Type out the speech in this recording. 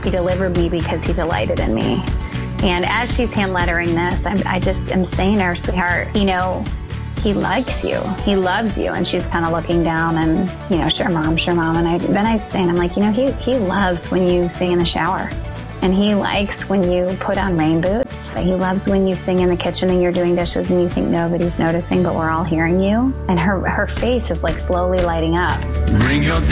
He delivered me because he delighted in me. And as she's hand lettering this, I just am saying to her, sweetheart, you know, he likes you. He loves you. And she's kind of looking down and, you know, sure, mom. And I'm like, you know, he loves when you sing in the shower. And he likes when you put on rain boots. He loves when you sing in the kitchen and you're doing dishes and you think nobody's noticing, but we're all hearing you. And her face is like slowly lighting up. Bring your